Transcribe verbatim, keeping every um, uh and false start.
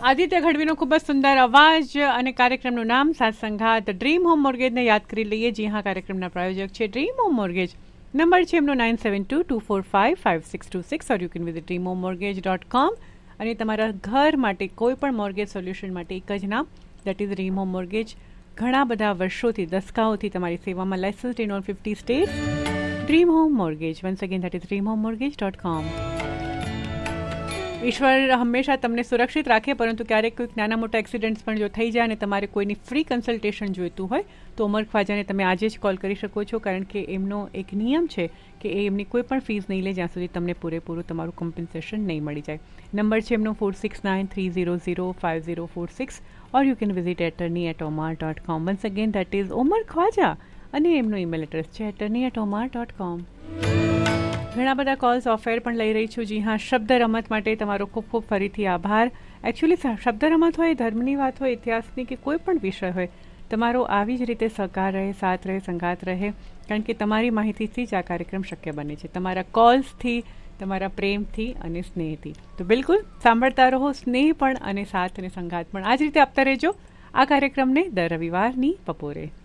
આદિત્ય ગઢવીનો ખૂબ જ સુંદર અવાજ અને કાર્યક્રમનું નામ સાત સંઘાત. ડ્રીમ હોમ મોર્ગેજને યાદ કરી લઈએ. જી હા, કાર્યક્રમના પ્રાયોજક છે ડ્રીમ હોમ મોર્ગેજ. નંબર છે એમનો nine seven two two four five five six two six or you can visit dream home mortgage dot com. અને તમારા ઘર માટે કોઈ પણ મોર્ગેજ સોલ્યુશન માટે એક જ નામ, that is dream home mortgage. ઘણા બધા વર્ષોથી, દસકાઓથી તમારી સેવામાં, લાઇસન્સ્ડ in all fifty states. Dream home mortgage, once again that is dream home mortgage dot com. ઈશ્વર હંમેશા તમને સુરક્ષિત રાખે, પરંતુ ક્યારેક કોઈક નાના મોટા એક્સિડન્ટ્સ પણ જો થઈ જાય અને તમારે કોઈની ફ્રી કન્સલ્ટેશન જોઈતું હોય તો ઉમર ખ્વાજાને તમે આજે જ કોલ કરી શકો છો, કારણ કે એમનો એક નિયમ છે કે એ એમની કોઈ પણ ફીસ નહીં લે જ્યાં સુધી તમને પૂરેપૂરું તમારું કમ્પન્સેશન નહીં મળી જાય. નંબર છે એમનો four six nine three zero zero five zero four six or you can visit attorney at Amar dot com. Once again that is ઉમર ખ્વાજા અને એમનો ઈમેલ એડ્રેસ છે attorney at Amar dot com. ઘણા બધા કોલ્સ ઓફર પણ લઈ રહી છું. જી હા, શબ્દ રમત માટે તમારો ખૂબ ખૂબ ફરીથી આભાર. એકચ્યુઅલી શબ્દ રમત હોય, ધર્મની વાત હોય, ઇતિહાસની કે કોઈ પણ વિષય હોય, તમારો આવી જ રીતે સહકાર રહે, સાથ રહે, સંગાત રહે, કારણ કે તમારી માહિતીથી જ આ કાર્યક્રમ શક્ય બને છે, તમારા કોલ્સથી, તમારા પ્રેમથી અને સ્નેહથી. તો બિલકુલ સાંભળતા રહો, સ્નેહ પણ અને સાથ અને સંગાત પણ આ જ રીતે આપતા રહેજો આ કાર્યક્રમને દર રવિવારની બપોરે.